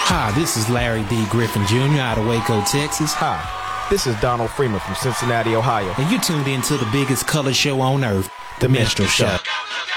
Hi, this is Larry D. Griffin Jr. out of Waco, Texas. Hi, this is Donald Freeman from Cincinnati, Ohio. And you tuned in to the biggest color show on earth, The Minstrel Show.